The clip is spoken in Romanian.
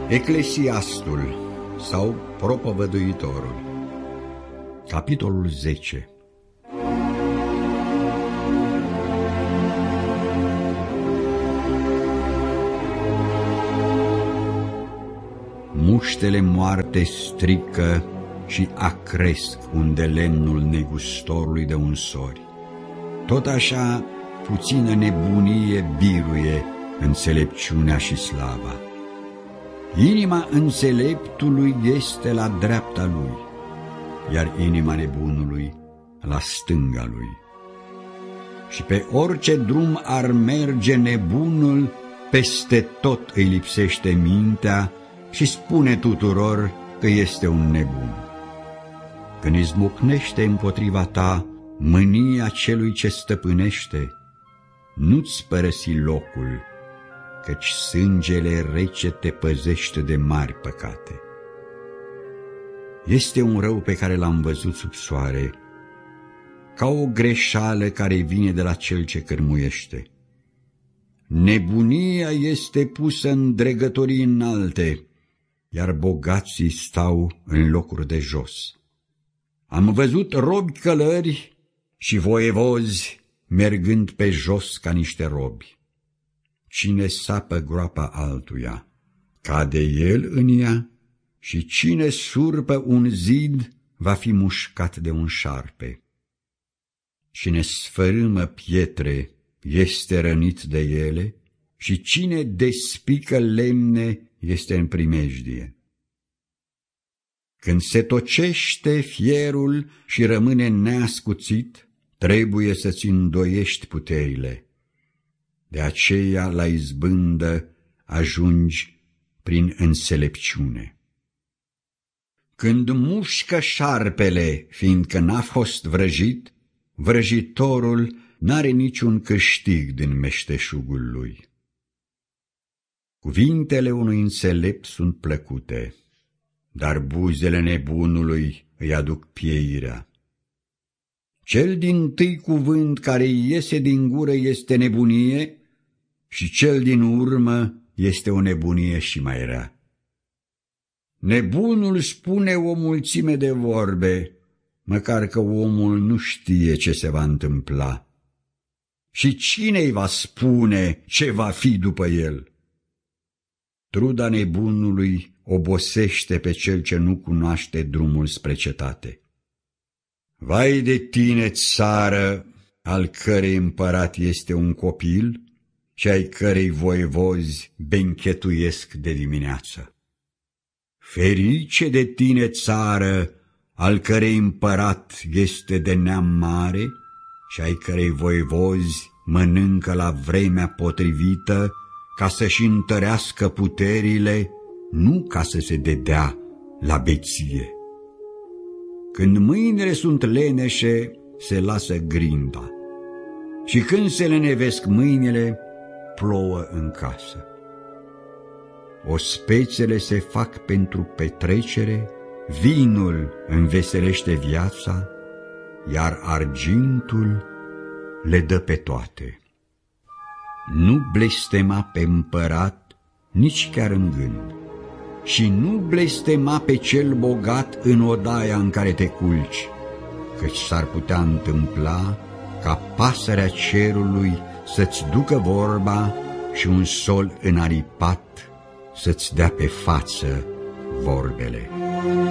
Eclesiastul sau Propovăduitorul, capitolul 10. Muștele moarte strică și acresc unde lemnul negustorului de unsori. Tot așa puțină nebunie biruie înțelepciunea și slava. Inima înțeleptului este la dreapta lui, iar inima nebunului la stânga lui. Și pe orice drum ar merge nebunul, peste tot îi lipsește mintea și spune tuturor că este un nebun. Când izbucnește împotriva ta mânia celui ce stăpânește, nu-ți părăsi locul, căci sângele rece te păzește de mari păcate. Este un rău pe care l-am văzut sub soare, ca o greșeală care vine de la cel ce cârmuiește. Nebunia este pusă în dregătorii înalte, iar bogații stau în locuri de jos. Am văzut robi călări și voievozi mergând pe jos ca niște robi. Cine sapă groapa altuia, cade el în ea, și cine surpă un zid va fi mușcat de un șarpe. Cine sfărâmă pietre este rănit de ele, și cine despică lemne este în primejdie. Când se tocește fierul și rămâne neascuțit, trebuie să-ți îndoiești puterile. De aceea la izbândă ajungi prin înțelepciune. Când mușcă șarpele, fiindcă n-a fost vrăjit, vrăjitorul n-are niciun câștig din meșteșugul lui. Cuvintele unui înțelept sunt plăcute, dar buzele nebunului îi aduc pieirea. Cel dintâi cuvânt care iese din gură este nebunie, și cel din urmă este o nebunie și mai rea. Nebunul spune o mulțime de vorbe, măcar că omul nu știe ce se va întâmpla. Și cine îi va spune ce va fi după el? Truda nebunului obosește pe cel ce nu cunoaște drumul spre cetate. Vai de tine, țară, al cărei împărat este un copil și ai cărei voievozi benchetuiesc de dimineață. Ferice de tine, țară, al cărei împărat este de neam mare și ai cărei voievozi mănâncă la vremea potrivită ca să-și întărească puterile, nu ca să se dedea la beție. Când mâinile sunt leneșe, se lasă grinda, și când se lenevesc mâinile, plouă în casă. Ospețele se fac pentru petrecere, vinul înveselește viața, iar argintul le dă pe toate. Nu blestema pe împărat nici chiar în gând, și nu blestema pe cel bogat în odaia în care te culci, căci s-ar putea întâmpla ca pasărea cerului să-ți ducă vorba și un sol înaripat să-ți dea pe față vorbele.